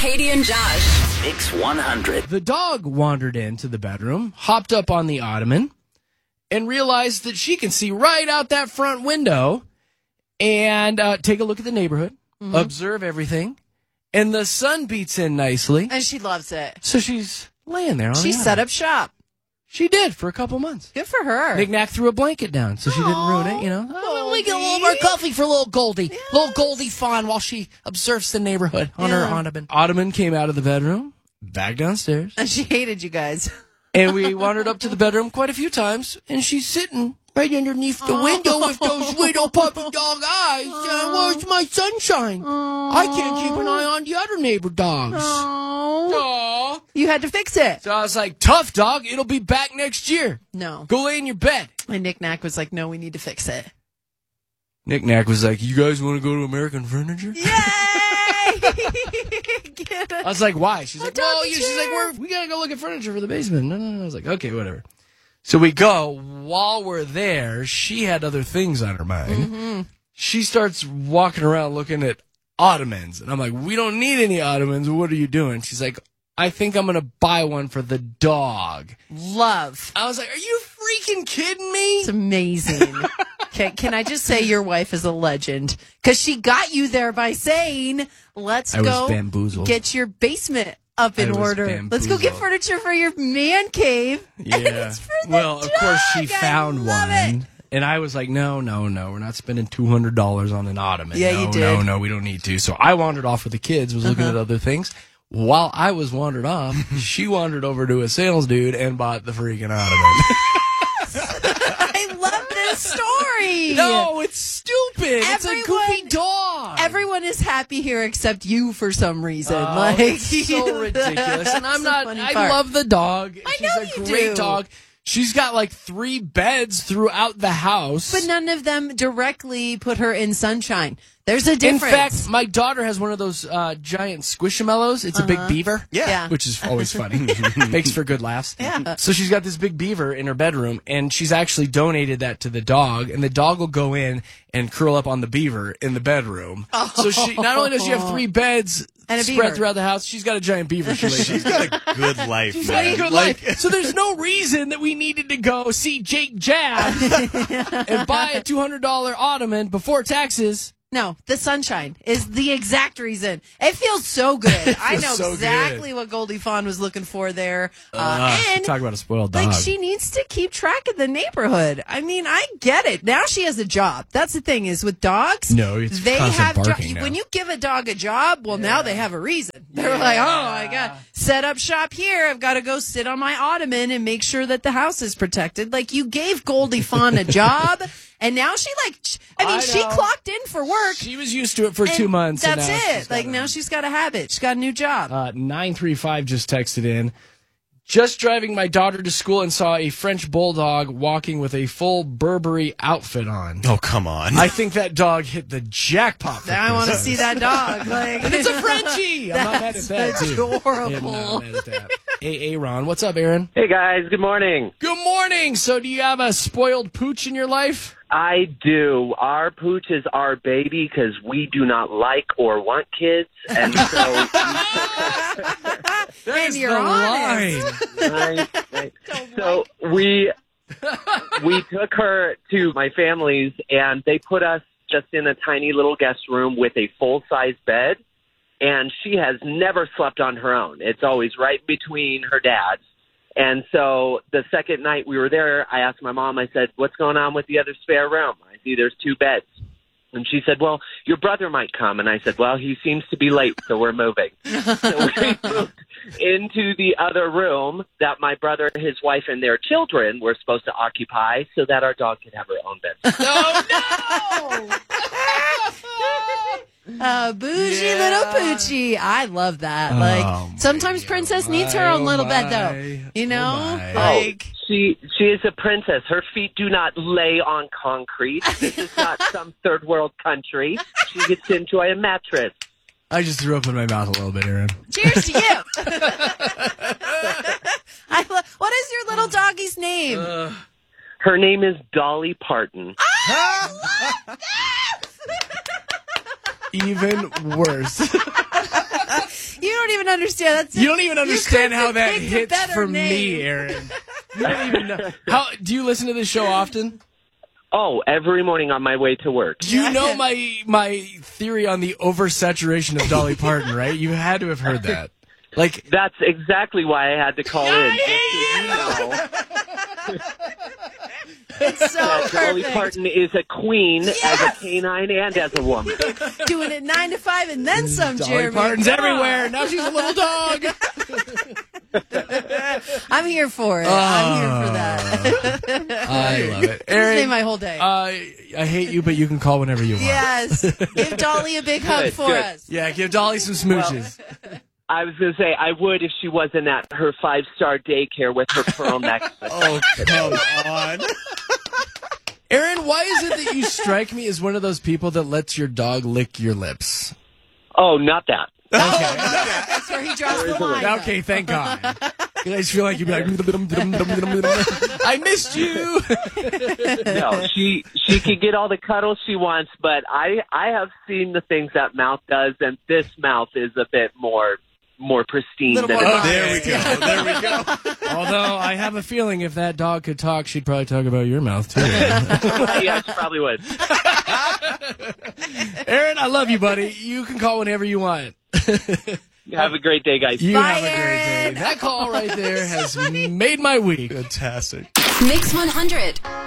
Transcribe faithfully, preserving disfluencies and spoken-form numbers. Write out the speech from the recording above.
Katie and Josh. Mix one hundred. The dog wandered into the bedroom, hopped up on the ottoman, and realized that she can see right out that front window and uh, take a look at the neighborhood, mm-hmm. observe everything, and the sun beats in nicely. And she loves it. So she's laying there on She the set ottoman. up shop. She did for a couple months. Good for her. Knick-knack threw a blanket down so she didn't ruin it, you know. Oh, we get a little more coffee for little Goldie. Yes. Little Goldie fawn while she observes the neighborhood on Yeah. her ottoman. Ottoman came out of the bedroom, back downstairs. And she hated you guys. And we wandered up to the bedroom quite a few times, and she's sitting right underneath the window with those little puppy dog eyes. Uh, where's my sunshine? I can't keep an eye on the other neighbor dogs. Oh. Aww. You had to fix it. So I was like, tough dog, it'll be back next year. No. Go lay in your bed. And Knick-knack was like, no, we need to fix it. Knick-knack was like, you guys want to go to American Furniture? Yay! I was like, why? She's A like, well, doggy you, she's like, chair. we're, we got to go look at furniture for the basement. No, no, no. I was like, okay, whatever. So we go. While we're there, she had other things on her mind. Mm-hmm. She starts walking around looking at ottomans. And I'm like, we don't need any ottomans. What are you doing? She's like, I think I'm going to buy one for the dog. Love. I was like, are you freaking kidding me? It's amazing. Okay, can I just say your wife is a legend? Because she got you there by saying, let's I was go bamboozled. get your basement up in I was order. Let's go get bamboozled. furniture for your man cave. Yeah. And it's for the Well, of course she dog. I found love one. it. And I was like, no, no, no, we're not spending two hundred dollars on an ottoman. Yeah, no, you did. No, no, we don't need to. So I wandered off with the kids, was looking Uh-huh. at other things. While I was wandered off, she wandered over to a sales dude and bought the freaking ottoman. I love this story. No, it's stupid. it's a goofy Everyone- dog. Everyone is happy here except you for some reason. Oh, like it's so ridiculous. And I'm That's the not, funny I part. love the dog. I She's know a you great do. dog. She's got like three beds throughout the house. But none of them directly put her in sunshine. There's a In difference. fact, my daughter has one of those uh, giant squishamallows. It's a big beaver. Yeah. Yeah. Which is always funny. Makes for good laughs. Yeah. So she's got this big beaver in her bedroom, and she's actually donated that to the dog, and the dog will go in and curl up on the beaver in the bedroom. So she not only does she have three beds And a spread beaver. throughout the house, she's got a giant beaver. She lays She's got a good life, She's got a man. good Like, life. So there's no reason that we needed to go see Jake Jab and buy a two hundred dollars ottoman before taxes. No, the sunshine is the exact reason. It feels so good. I feels know so exactly good. what Goldie Fawn was looking for there. Uh, Uh, and talk about a spoiled dog. like she needs to keep track of the neighborhood. I mean, I get it. Now she has a job. That's the thing is with dogs. No, it's they constant have jo- barking now. when you give a dog a job. Well, now they have a reason. They're like, oh my god, set up shop here. I've got to go sit on my ottoman and make sure that the house is protected. Like you gave Goldie Fawn a job, and now she like. I mean, I she know. clocked in for work. She was used to it for and two months. That's and now it. she's Like got now a- she's got a habit. She's got a new job. Uh, nine three five just texted in. Just driving my daughter to school and saw a French bulldog walking with a full Burberry outfit on. oh, come on. I think that dog hit the jackpot. For Now I want to Christmas. see that dog. Like And it's a Frenchie. I'm not mad at That's that. too. adorable. I'm not mad at that. Hey, Aaron, what's up, Aaron? Hey guys, good morning. Good morning. So, do you have a spoiled pooch in your life? I do. Our pooch is our baby because we do not like or want kids, and so And you're honest. right, right. so we we took her to my family's, and they put us just in a tiny little guest room with a full size bed, and she has never slept on her own. It's always right between her dad's. And so the second night we were there, I asked my mom, I said, what's going on with the other spare room? I see there's two beds. And she said, well, your brother might come. And I said, well, he seems to be late, so we're moving. So we moved into the other room that my brother, his wife, and their children were supposed to occupy so that our dog could have her own bed. Oh, no! Uh, bougie Yeah. little poochie. I love that. Oh, Like sometimes my, Princess oh, needs her own my, little oh, bed, my. though. You know, Oh, my. like She she is a princess. Her feet do not lay on concrete. This is not some third world country. She gets to enjoy a mattress. I just threw up in my mouth a little bit, Aaron. cheers to you. I lo- what is your little doggy's name? Uh, Her name is Dolly Parton. Even worse. You don't even understand. That's You don't even understand how that picked a hits better for name. me, Aaron. You don't even know. How do you listen to this show often? Oh, every morning on my way to work. You know my my theory on the oversaturation of Dolly Parton, right? You had to have heard that. Like That's exactly why I had to call in. It's so That Dolly perfect. Parton is a queen Yes! as a canine and as a woman. Doing it nine to five and then some, Dolly Jeremy. Parton's Come on. everywhere. Now she's a little dog. I'm here for it. I'm here for that. I love it. Just made Aaron, my whole day. uh, I hate you, but you can call whenever you want. Yes. Give Dolly a big hug Good, for good. us. Yeah, give Dolly some smooches. I was going to say I would if she wasn't at her five-star daycare with her pearl necklace. Oh, come on. Aaron, why is it that you strike me as one of those people that lets your dog lick your lips? Oh, not that. That's where he draws the line. Okay, thank God. I just feel like you'd be like, I missed you. No, she she can get all the cuddles she wants, but I I have seen the things that mouth does, and this mouth is a bit more more pristine Little than more it modest. There we go. There we go. Although I have a feeling if that dog could talk, she'd probably talk about your mouth too. Yeah, she probably would. Aaron, I love you, buddy. You can call whenever you want. Have a great day, guys. You Bye, have a great Aaron. day. That call right there has made my week. Fantastic. Mix one hundred.